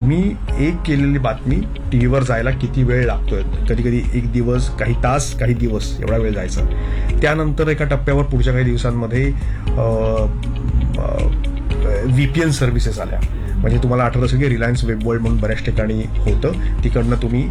तुम्ही एक केलेली बातमी टीव्हीवर जायला किती वेळ लागतोय, कधी कधी एक दिवस, काही तास, काही दिवस एवढा वेळ जायचा. त्यानंतर एका टप्प्यावर पुढच्या काही दिवसांमध्ये VPN सर्व्हिसेस आल्या. म्हणजे तुम्हाला आठवत असेल की रिलायन्स वेब वर्ल्ड म्हणून बऱ्याच ठिकाणी होतं, तिकडनं तुम्ही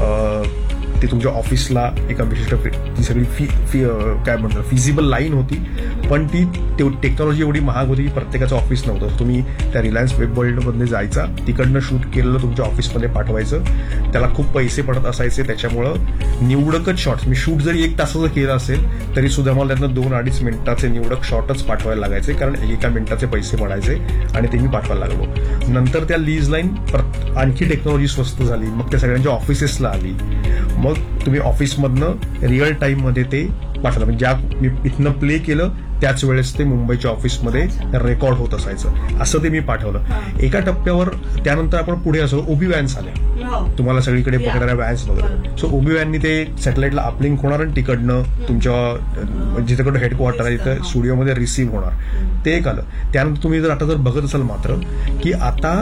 ते तुमच्या ऑफिसला एका विशिष्ट ती सगळी काय म्हणतात फिजिबल लाईन होती, पण ती टेक्नॉलॉजी एवढी महाग होती की प्रत्येकाचं ऑफिस नव्हतं. तुम्ही त्या रिलायन्स वेब वर्ल्डमध्ये जायचा, तिकडनं शूट केलेलं तुमच्या ऑफिसमध्ये पाठवायचं. त्याला खूप पैसे पडत असायचे, त्याच्यामुळं निवडकच शॉर्ट्स, मी शूट जरी 1 तासाचं केलं असेल तरी सुद्धा मला त्यांना 2-2.5 मिनिटाचे निवडक शॉर्टच पाठवायला लागायचे, कारण एका मिनिटाचे पैसे पडायचे आणि ते मी पाठवायला लागलो. नंतर त्या लीज लाईन आणखी टेक्नॉलॉजी स्वस्त झाली, मग त्या सगळ्यांच्या ऑफिसेसला आली. मग तुम्ही ऑफिसमधनं रिअल टाईममध्ये ते पाठवलं, म्हणजे ज्या मी इथनं प्ले केलं त्याच वेळेस ते मुंबईच्या ऑफिसमध्ये रेकॉर्ड होत असायचं, असं ते मी पाठवलं. एका टप्प्यावर त्यानंतर आपण पुढे असं ओबी व्हॅन्स आल्या, तुम्हाला सगळीकडे पकडणाऱ्या व्हॅन्स वगैरे. सो ओबी व्हॅननी ते सॅटेलाइटला अपलिंक होणार आणि तिकडनं तुमच्या जिथेकडं हेडक्वार्टर आहे तिथं स्टुडिओमध्ये रिसीव्ह होणार, ते एक आलं. त्यानंतर तुम्ही आता जर बघत असाल मात्र की आता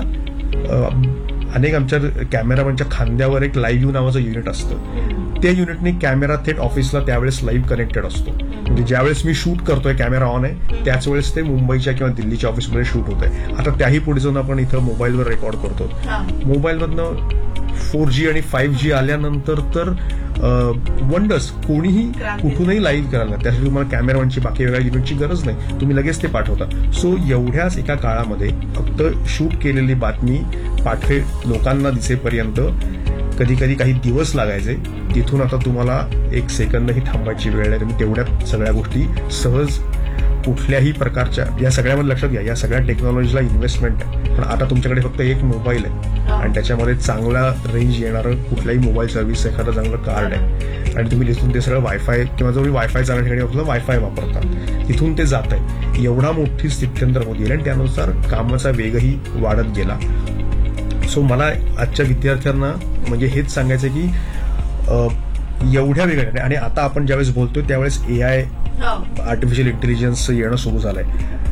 अनेक आमच्या कॅमेरामॅनच्या खांद्यावर एक लाईव्ह व्ह्यू नावाचं युनिट असतं. त्या युनिटने कॅमेरा थेट ऑफिसला त्यावेळेस लाईव्ह कनेक्टेड असतो. म्हणजे ज्यावेळेस मी शूट करतोय, कॅमेरा ऑन आहे, त्याच वेळेस ते मुंबईच्या किंवा दिल्लीच्या ऑफिसमध्ये शूट होत आहे. आता त्याही पुढे जाऊन आपण इथं मोबाईलवर रेकॉर्ड करतो. मोबाईलमधनं 4G आणि 5G आल्यानंतर तर वंडर्स, कोणीही कुठूनही लाईव्ह करायला, त्यासाठी तुम्हाला कॅमेरामॅनची बाकी वेगळ्या युनिटची गरज नाही, तुम्ही लगेच ते पाठवता. सो एवढ्याच एका काळामध्ये फक्त शूट केलेली बातमी लोकांना दिसेपर्यंत कधी कधी काही दिवस लागायचे. तिथून आता तुम्हाला 1 सेकंदही थांबायची वेळ नाही. तुम्ही तेवढ्या सगळ्या गोष्टी सहज कुठल्याही प्रकारच्या, या सगळ्यामध्ये लक्षात घ्या, या सगळ्या टेक्नॉलॉजीला इन्व्हेस्टमेंट आहे, पण आता तुमच्याकडे फक्त एक मोबाईल आहे आणि त्याच्यामध्ये चांगला रेंज येणारं कुठल्याही मोबाईल सर्व्हिस एखादं चांगलं कार्ड आहे आणि तुम्ही तिथून ते सगळं वायफाय किंवा जो वायफाय चांगल्या ठिकाणी वापरतो वायफाय वापरता, तिथून ते जात आहे. एवढा मोठी स्थित्यंतर होत गेली आणि त्यानुसार कामाचा वेगही वाढत गेला. सो मला आजच्या विद्यार्थ्यांना म्हणजे हेच सांगायचं की एवढ्या वेगळ्या, आणि आता आपण ज्यावेळेस बोलतोय त्यावेळेस AI आर्टिफिशियल इंटेलिजन्स येणं सुरू झालंय.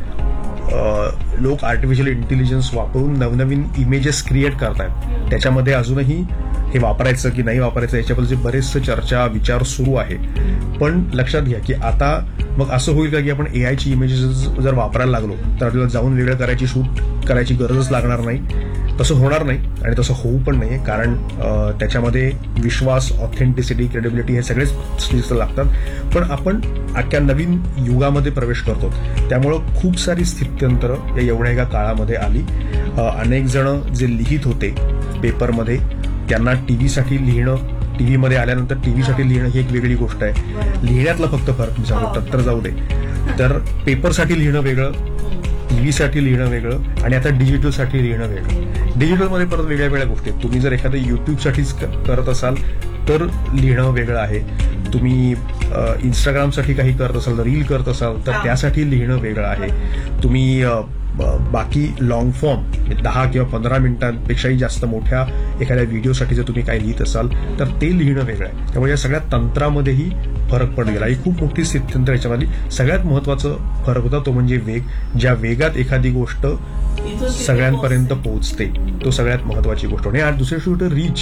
लोक आर्टिफिशियल इंटेलिजन्स वापरून नवनवीन इमेजेस क्रिएट करतायत. त्याच्यामध्ये अजूनही हे वापरायचं की नाही वापरायचं याच्याबद्दलचे बरेचसे चर्चा विचार सुरू आहे. पण लक्षात घ्या की आता मग असं होईल का की आपण AIची इमेजेस जर वापरायला लागलो तर आपल्याला जाऊन वेगळं करायची, शूट करायची गरजच लागणार नाही. तसं होणार नाही आणि तसं होऊ पण नाही, कारण त्याच्यामध्ये विश्वास, ऑथेंटिसिटी, क्रेडिबिलिटी हे सगळेच स्किल्स लागतात. पण आपण अख्ख्या नवीन युगामध्ये प्रवेश करतो, त्यामुळं खूप सारी स्थित्यंतरं या एवढ्या एका काळामध्ये आली. अनेक जण जे लिहित होते पेपरमध्ये त्यांना टीव्हीसाठी लिहिणं, टीव्हीमध्ये आल्यानंतर टीव्हीसाठी लिहिणं ही एक वेगळी गोष्ट आहे. लिहिण्यातला फक्त फरक सांगतो तर जाऊ दे. तर पेपरसाठी लिहिणं वेगळं, टीव्हीसाठी लिहिणं वेगळं आणि आता डिजिटलसाठी लिहिणं वेगळं. डिजिटलमध्ये परत वेगळ्या वेगळ्या गोष्टी आहेत. तुम्ही जर एखादं युट्यूबसाठीच करत असाल तर लिहिणं वेगळं आहे. तुम्ही इंस्टाग्रामसाठी काही करत असाल, रील करत असाल तर त्यासाठी लिहिणं वेगळं आहे. तुम्ही बाकी लॉंग फॉर्म 10 किंवा 15 मिनिटांपेक्षाही जास्त मोठ्या एखाद्या व्हिडिओसाठी जर तुम्ही काही लिहित असाल तर ते लिहिणं वेगळं आहे. त्यामुळे या सगळ्या तंत्रामध्येही फरक पडत गेला. ही खूप मोठी स्थित्यंतर याच्यामध्ये. सगळ्यात महत्वाचं फरक होता तो म्हणजे वेग. ज्या वेगात एखादी गोष्ट सगळ्यांपर्यंत पोहोचते तो सगळ्यात महत्वाची गोष्ट होती. आणि दुसरी गोष्ट रीच.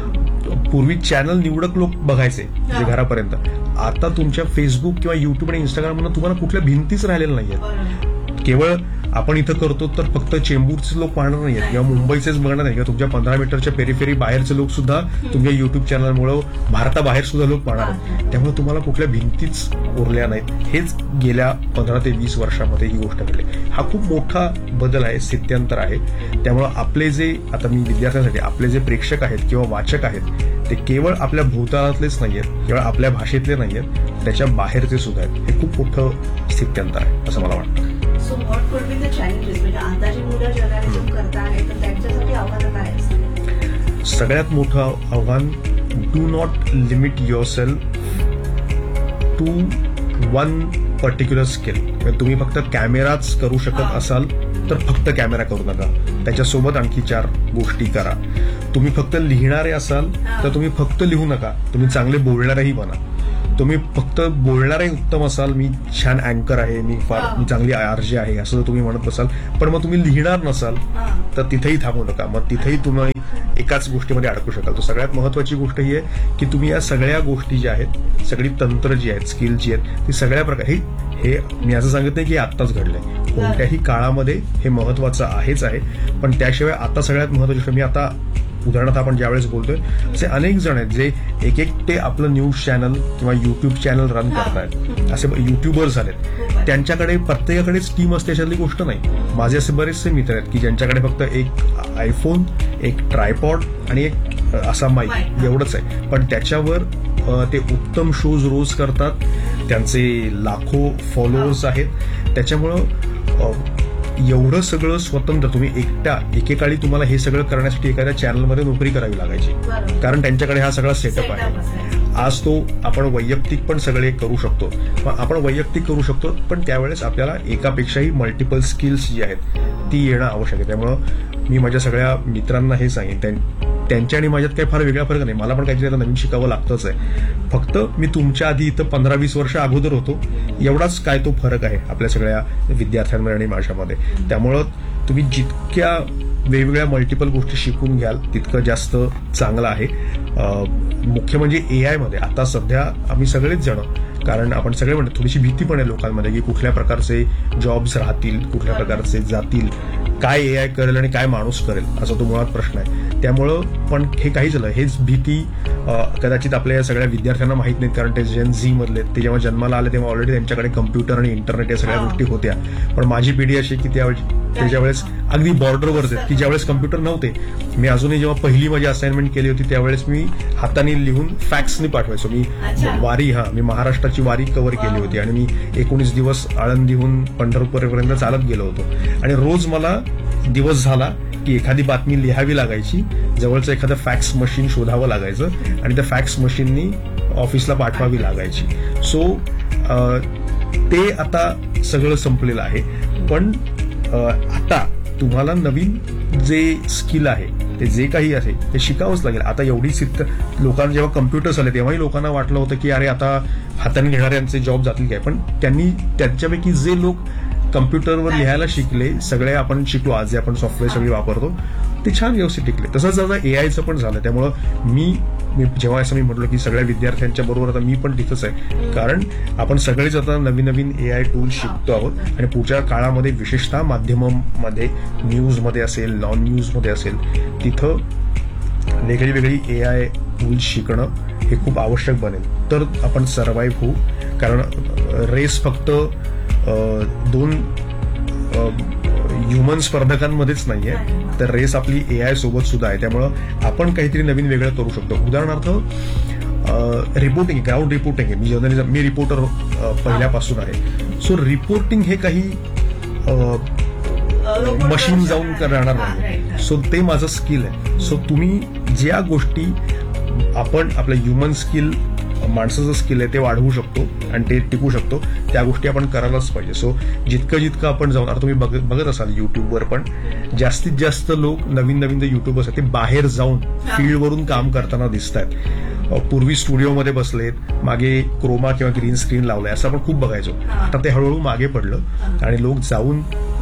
पूर्वी चॅनल निवडक लोक बघायचे म्हणजे घरापर्यंत, आता तुमच्या फेसबुक किंवा युट्यूब आणि इंस्टाग्रामवरून तुम्हाला कुठल्या भिंतीच राहिलेल्या नाहीयेत. केवळ आपण इथं करतो तर फक्त चेंबूरचे लोक पाहणार नाहीयेत किंवा मुंबईचेच बघणार नाही किंवा तुमच्या 15 मीटरच्या पेरिफेरी बाहेरचे लोक सुद्धा तुमच्या युट्यूब चॅनलमुळे भारताबाहेर सुद्धा लोक पाहणार आहेत. त्यामुळे तुम्हाला कुठल्या भिंतीच उरल्या नाहीत. हेच गेल्या 15 ते 20 वर्षामध्ये ही गोष्ट घडली. हा खूप मोठा बदल आहे, स्थित्यंतर आहे. त्यामुळे आपले जे आता मी विद्यार्थ्यांसाठी आपले जे प्रेक्षक आहेत किंवा वाचक आहेत ते केवळ आपल्या भूतलातलेच नाहीयेत, केवळ आपल्या भाषेतले नाहीयेत, त्याच्या बाहेरचे सुद्धा आहेत. हे खूप मोठं स्थित्यंतर आहे असं मला वाटतं. So what could be the challenges, म्हणजे आता जी मुलं जर्नलिझम करत आहेत तर त्यांच्यासाठी आव्हानं काय असतात? सगळ्यात मोठं आव्हान, do not limit yourself to one particular skill. तुम्ही फक्त कॅमेराच करू शकत असाल तर फक्त कॅमेरा करू नका, त्याच्यासोबत आणखी 4 गोष्टी करा. तुम्ही फक्त लिहिणारे असाल तर तुम्ही फक्त लिहू नका, तुम्ही चांगले बोलणारेही बना. तुम्ही फक्त बोलणारे उत्तम असाल, मी छान अँकर आहे, मी चांगली RJ आहे असं जर तुम्ही म्हणत असाल, पण मग तुम्ही लिहिणार नसाल तर तिथेही थांबू नका. मग तिथेही तुम्ही एकाच गोष्टीमध्ये अडकू शकाल. तर सगळ्यात महत्वाची गोष्ट ही आहे की तुम्ही या सगळ्या गोष्टी ज्या आहेत, सगळी तंत्र जी आहेत, स्किल जी आहेत, ती सगळ्या प्रकारे हे मी असं सांगत नाही की आत्ताच घडलंय. कोणत्याही काळामध्ये हे महत्वाचं आहेच आहे. पण त्याशिवाय आता सगळ्यात महत्वाची गोष्ट, मी आता उदाहरणार्थ आपण ज्यावेळेस बोलतोय असे अनेक जण आहेत जे एकटे आपलं न्यूज चॅनल किंवा युट्यूब चॅनल रन करतायत, असे युट्यूबर्स झालेत. त्यांच्याकडे प्रत्येकाकडेच टीम असते अशातली गोष्ट नाही. माझे असे बरेचसे मित्र आहेत की ज्यांच्याकडे फक्त एक आयफोन, एक ट्रायपॉड आणि एक असा माईक एवढंच आहे. पण त्याच्यावर ते उत्तम शोज रोज करतात. त्यांचे लाखो फॉलोअर्स आहेत. त्याच्यामुळं एवढं सगळं स्वतंत्र तुम्ही एकेकाळी तुम्हाला हे सगळं करण्यासाठी एखाद्या चॅनलमध्ये नोकरी करावी लागायची, कारण त्यांच्याकडे हा सगळा सेटअप आहे. आज तो आपण वैयक्तिक पण सगळे करू शकतो. आपण वैयक्तिक करू शकतो, पण त्यावेळेस आपल्याला एकापेक्षाही मल्टिपल स्किल्स जी आहेत ती येणं आवश्यक आहे. त्यामुळं मी माझ्या सगळ्या मित्रांना हे सांगेन, त्यांच्या आणि माझ्यात काही फार वेगळा फरक नाही. मला पण काहीतरी आता नवीन शिकावं लागतंच आहे. फक्त मी तुमच्या आधी इथं 15-20 वर्ष अगोदर होतो, एवढाच काय तो फरक आहे आपल्या सगळ्या विद्यार्थ्यांमध्ये आणि माझ्यामध्ये. त्यामुळं तुम्ही जितक्या वेगवेगळ्या मल्टिपल गोष्टी शिकून घ्याल तितकं जास्त चांगलं आहे. मुख्य म्हणजे AI मध्ये आता सध्या आम्ही सगळेच जण, कारण आपण सगळे म्हणतो थोडीशी भीती पण आहे लोकांमध्ये की कुठल्या प्रकारचे जॉब्स राहतील, कुठल्या प्रकारचे जातील, काय AI करेल आणि काय माणूस करेल, असा तो मुळात प्रश्न आहे. त्यामुळं पण हे काही झालं, हेच भीती कदाचित आपल्या या सगळ्या विद्यार्थ्यांना माहीत नाहीत, कारण ते जेन झी मधले, ते जेव्हा जन्माला आले तेव्हा ऑलरेडी त्यांच्याकडे कम्प्युटर आणि इंटरनेट या सगळ्या गोष्टी होत्या. पण माझी पिढी अशी की त्याच्या वेळेस अगदी बॉर्डरवरच आहेत की ज्यावेळेस कम्प्युटर नव्हते. मी अजूनही जेव्हा पहिली माझी असाइनमेंट केली होती त्यावेळेस मी हाताने लिहून फॅक्सनी पाठवायचो. मी मी महाराष्ट्राची वारी कव्हर केली होती आणि मी 19 दिवस आळंदीहून पंढरपूरपर्यंत चालत गेलो होतो. आणि रोज मला दिवस झाला की एखादी बातमी लिहावी लागायची, जवळचं एखादं फॅक्स मशीन शोधावं लागायचं आणि त्या फॅक्स मशीननी ऑफिसला पाठवावी लागायची. सो ते आता सगळं संपलेलं आहे. पण आता तुम्हाला नवीन जे स्किल आहे ते जे काही आहे ते शिकावंच लागेल. आता एवढी लोकांना जेव्हा कम्प्युटर्स आले तेव्हाही लोकांना वाटलं होतं की अरे आता हाताने घेणाऱ्यांचे जॉब जातील काय, पण त्यांच्यापैकी जे लोक कम्प्युटरवर लिहायला शिकले, सगळे आपण शिकलो, आज जे आपण सॉफ्टवेअर सगळे वापरतो ते छान व्यवस्थित टिकले. तसंच आता AIचं पण झालं. त्यामुळं मी जेव्हा असं मी म्हटलं की सगळ्या विद्यार्थ्यांच्या बरोबर आता मी पण तिथंच आहे, कारण आपण सगळेच आता नवीन नवीन AI टूल्स शिकतो आहोत. आणि पुढच्या काळामध्ये विशेषतः माध्यमांमध्ये, न्यूजमध्ये असेल, नॉन न्यूजमध्ये असेल, तिथं वेगळी वेगळी AI टूल्स शिकणं हे खूप आवश्यक बनेल. तर आपण सर्व्हाइव्ह होऊ. कारण रेस फक्त 2 ह्युमन स्पर्धकांमध्येच नाहीये, तर रेस आपली AI सोबत सुद्धा आहे. त्यामुळं आपण काहीतरी नवीन वेगळं करू शकतो. उदाहरणार्थ रिपोर्टिंग, ग्राउंड रिपोर्टिंग आहे. मी जर्नलिझम, मी रिपोर्टर पहिल्यापासून आहे. सो रिपोर्टिंग हे काही मशीन जाऊन करणार नाही. सो ते माझं स्किल आहे. सो तुम्ही ज्या गोष्टी आपण आपलं ह्युमन स्किल, माणसाचं स्किल आहे ते वाढवू शकतो आणि ते टिकू शकतो, त्या गोष्टी आपण करायलाच पाहिजे. सो जितकं आपण जाऊन, आता तुम्ही बघत असाल युट्यूबवर पण जास्तीत जास्त लोक नवीन नवीन जे युट्यूबर्स आहेत ते बाहेर जाऊन फील्डवरून काम करताना दिसत आहेत. पूर्वी स्टुडिओमध्ये बसलेत, मागे क्रोमा किंवा ग्रीन स्क्रीन लावलंय असं आपण खूप बघायचो. आता ते हळूहळू मागे पडलं आणि लोक जाऊन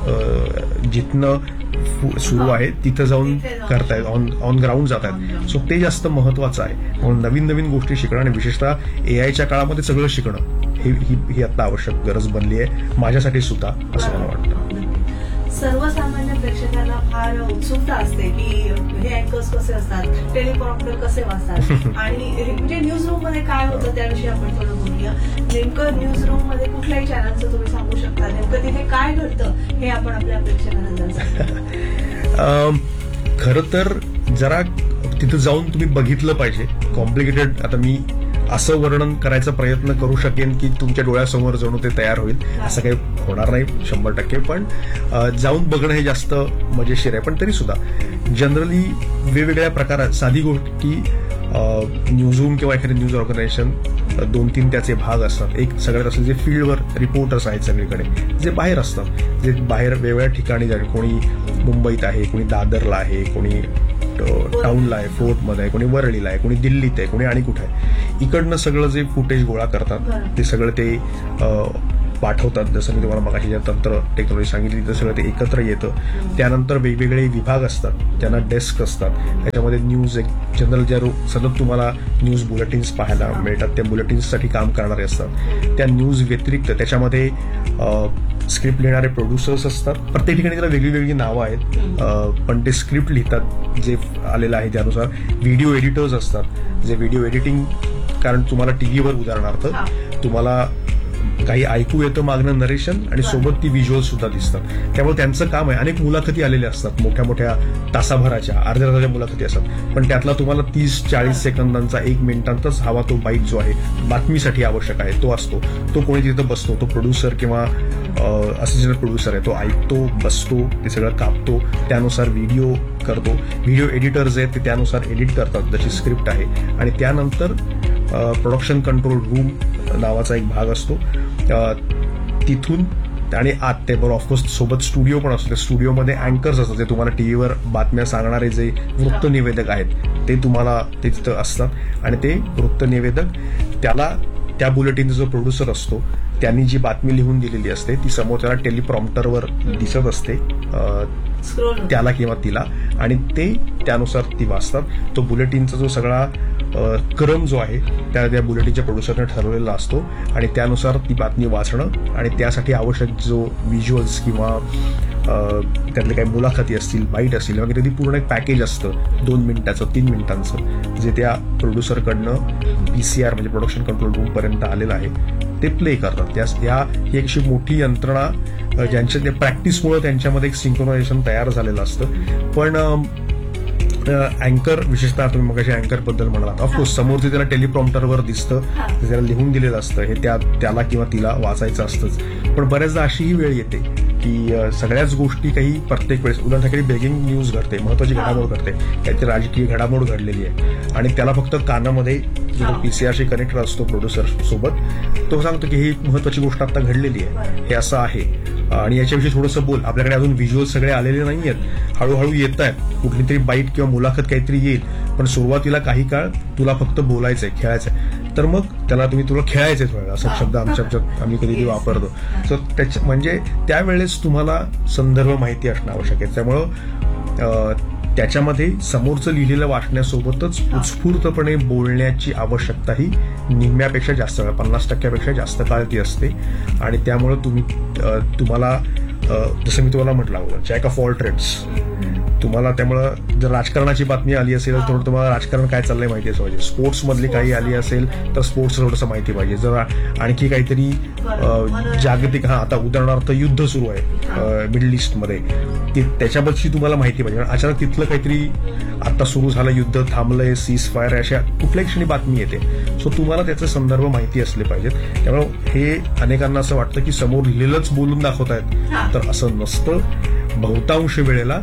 जिथनं सुरू आहे तिथं जाऊन करतायत, ऑन ग्राउंड जात आहेत. सो ते जास्त महत्वाचं आहे. म्हणून नवीन नवीन गोष्टी शिकणं आणि विशेषतः AIच्या काळामध्ये सगळं शिकणं ही आता आवश्यक गरज बनली आहे, माझ्यासाठी सुद्धा, असं मला वाटतं. सर्वसामान्य प्रेक्षकांना फार उत्सुकता असते की हे अँकर्स कसे असतात, टेलिप्रॉम्प्टर कसे वाचतात आणि म्हणजे न्यूज रूम मध्ये काय होतं त्याविषयी आपण थोडं बोलूया. नेमकं न्यूज रूम मध्ये कुठल्याही चॅनलचं तुम्ही सांगू शकता, नेमकं तिथे काय घडतं हे आपण आपल्या प्रेक्षकांना सांगू. खरं तर जरा तिथं जाऊन तुम्ही बघितलं पाहिजे. कॉम्प्लिकेटेड आता मी असं वर्णन करायचा प्रयत्न करू शकेन की तुमच्या डोळ्यासमोर जणू ते तयार होईल, असं काही होणार नाही 100%. पण जाऊन बघणं हे जास्त मजेशीर आहे. पण तरी सुद्धा जनरली वेगवेगळ्या प्रकारात साधी गोष्ट की न्यूज रूम किंवा एखादी न्यूज ऑर्गनायझेशन 2-3 त्याचे भाग असतात. एक सगळ्यात असं जे फील्डवर रिपोर्टर्स आहेत सगळीकडे, जे बाहेर असतात, जे बाहेर वेगवेगळ्या ठिकाणी जाईल. कोणी मुंबईत आहे, कोणी दादरला आहे, कोणी टाउनला आहे, फोर्टमध्ये आहे, कोणी वरळीला आहे, कोणी दिल्लीत आहे, कोणी आणि कुठे आहे. इकडनं सगळं जे फुटेज गोळा करतात ते सगळं ते पाठवतात. जसं मी तुम्हाला मगाशी जे तंत्र टेक्नॉलॉजी सांगितली तर सगळं ते एकत्र येतं. त्यानंतर वेगवेगळे विभाग असतात, त्यांना डेस्क असतात. त्याच्यामध्ये न्यूज एक जनरल ज्या सतत तुम्हाला न्यूज बुलेटिन्स पाहायला मिळतात, त्या बुलेटिन्ससाठी काम करणारे असतात. त्या न्यूज व्यतिरिक्त त्याच्यामध्ये स्क्रिप्ट लिहिणारे प्रोड्युसर्स असतात. प्रत्येक ठिकाणी त्याला वेगळी वेगळी नावं आहेत, पण ते स्क्रिप्ट लिहितात जे आलेलं आहे त्यानुसार. व्हिडिओ एडिटर्स असतात, जे व्हिडिओ एडिटिंग, कारण तुम्हाला टीव्हीवर उदाहरणार्थ तुम्हाला काही ऐकू येतं मागणं नरेशन आणि सोबत ती व्हिज्युअल सुद्धा दिसतात. त्यामुळे त्यांचं काम आहे. अनेक मुलाखती आलेल्या असतात, मोठ्या मोठ्या तासाभराच्या, अर्ध्या तासाच्या मुलाखती असतात, पण त्यातला तुम्हाला 30-40 सेकंदांचा 1 मिनिटांचाच हवा तो बाईट जो आहे बातमीसाठी आवश्यक आहे तो असतो. तो कोणी तिथं बसतो, तो प्रोड्युसर किंवा असिस्टंट प्रोड्युसर आहे, तो ऐकतो, बसतो, ते सगळं कापतो, त्यानुसार व्हिडिओ करतो. व्हिडिओ एडिटर्स आहेत ते त्यानुसार एडिट करतात जशी स्क्रिप्ट आहे. आणि त्यानंतर प्रोडक्शन कंट्रोल रूम नावाचा एक भाग असतो, तिथून आणि आत ते बरोबर ऑफकोर्स सोबत स्टुडिओ पण असतो. त्या स्टुडिओमध्ये अँकर्स असतात, जे तुम्हाला टीव्हीवर बातम्या सांगणारे जे वृत्तनिवेदक आहेत ते तुम्हाला ते तिथं असतात. आणि ते वृत्तनिवेदक त्याला त्या बुलेटिनचा जो प्रोड्युसर असतो त्यांनी जी बातमी लिहून दिलेली असते ती समोर त्याला टेलिप्रॉम्प्टरवर दिसत असते, त्याला किंवा तिला, आणि ते त्यानुसार ती वाचतात. तो बुलेटिनचा जो सगळा क्रम जो आहे त्या बुलेटिनच्या प्रोड्युसरने ठरवलेला असतो आणि त्यानुसार ती बातमी वाचणं आणि त्यासाठी आवश्यक जो व्हिज्युअल्स किंवा त्यातले काही मुलाखती असतील, बाईट असतील वगैरे, ती पूर्ण एक पॅकेज असतं 2 मिनिटाचं 3 मिनिटांचं, जे त्या प्रोड्युसरकडनं PCR म्हणजे प्रोडक्शन कंट्रोल रूम पर्यंत आलेलं आहे ते प्ले करतात. ही एक अशी मोठी यंत्रणा ज्यांच्या प्रॅक्टिसमुळे त्यांच्यामध्ये एक सिंक्रोनायझेशन तयार झालेलं असतं. पण अँकर विशेषतः तुम्ही मगाशी अँकर बद्दल म्हणालात, ऑफकोर्स समोरचे त्याला टेलिप्रॉम्प्टरवर दिसतं, त्याला लिहून दिलेलं असतं, हे त्याला किंवा तिला वाचायचं असतंच. पण बऱ्याचदा अशीही वेळ येते की सगळ्याच गोष्टी काही प्रत्येक वेळेस, उदाहरणासाठी ब्रेकिंग न्यूज घडते, महत्वाची घडामोड घडते, काहीतरी राजकीय घडामोड घडलेली आहे आणि त्याला फक्त कानामध्ये जो PCRशी कनेक्टर असतो प्रोड्युसर सोबत, तो सांगतो की ही महत्वाची गोष्ट आता घडलेली आहे, हे असं आहे आणि याच्याविषयी थोडंसं बोल. आपल्याकडे अजून व्हिज्युअल सगळे आलेले नाही आहेत, हळूहळू येत आहेत, कुठली तरी बाईट किंवा मुलाखत काहीतरी येईल, पण सुरुवातीला काही काळ तुला फक्त बोलायचंय, खेळायचंय. तर मग तुला खेळायचंय थोडा, असा शब्द आमच्यात आम्ही कधी वापरतो. सो म्हणजे त्यावेळेस तुम्हाला संदर्भ माहिती असणं आवश्यक आहे. त्यामुळं त्याच्यामध्ये समोरचं लिहिलेलं वाचण्यासोबतच उत्स्फूर्तपणे बोलण्याची आवश्यकताही निम्म्यापेक्षा जास्त काळ, 50% जास्त काळ ती असते. आणि त्यामुळं तुम्हाला जसं मी तुम्हाला म्हटलं अगोदर, जॅक ऑफ ऑल ट्रेड्स, तुम्हाला त्यामुळं जर राजकारणाची बातमी आली असेल तर थोडं तुम्हाला राजकारण काय चाललंय माहिती असं पाहिजे. स्पोर्ट्स मधली काही आली असेल तर स्पोर्ट्स थोडंसं माहिती पाहिजे. जर आणखी काहीतरी जागतिक, आता उदाहरणार्थ युद्ध सुरू आहे मिडल ईस्टमध्ये, त्याच्याबद्दलची तुम्हाला माहिती पाहिजे. अचानक तिथलं काहीतरी आता सुरू झालं, युद्ध थांबलंय, सीज फायर, अशा कुठल्याही क्षणी बातमी येते. सो तुम्हाला त्याचे संदर्भ माहिती असले पाहिजेत. त्यामुळे हे अनेकांना असं वाटतं की समोर लिहिलेलंच बोलून दाखवतायत, तर असं नसतं. बहुतांश वेळेला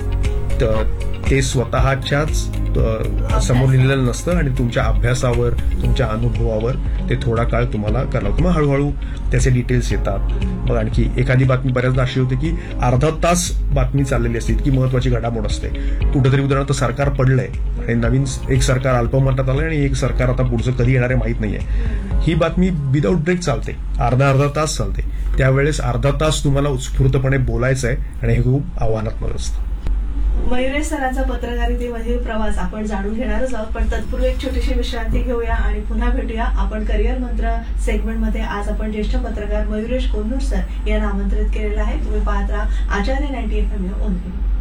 ते स्वतःच्याच समोर लिहिलेलं नसतं आणि तुमच्या अभ्यासावर, तुमच्या अनुभवावर ते थोडा काळ तुम्हाला करावं लागतं. मग हळूहळू त्याचे डिटेल्स येतात. मग आणखी एखादी बातमी बऱ्याचदा अशी होते की अर्धा तास बातमी चाललेली असते, इतकी महत्वाची घडामोड असते. कुठेतरी उदाहरणार्थ सरकार पडलंय आणि नवीन एक सरकार अल्पमतात आलंय आणि एक सरकार आता पुढचं कधी येणार आहे माहित नाहीये. ही बातमी विदाऊट ब्रेक चालते, अर्धा तास चालते. त्यावेळेस अर्धा तास तुम्हाला उत्स्फूर्तपणे बोलायचं आहे आणि हे खूप आव्हानात्मक असतं. मयुरेश सरांचा पत्रकारितेमधील प्रवास आपण जाणून घेणारच आहोत, पण तत्पूर्वी एक छोटीशी विश्रांती घेऊया आणि पुन्हा भेटूया. आपण करिअर मंत्र सेगमेंटमध्ये आज आपण ज्येष्ठ पत्रकार मयुरेश कोल्हूर सर यांना आमंत्रित केलेलं आहे. तुम्ही पाहत राहा आचार्य 98 FM ओनली.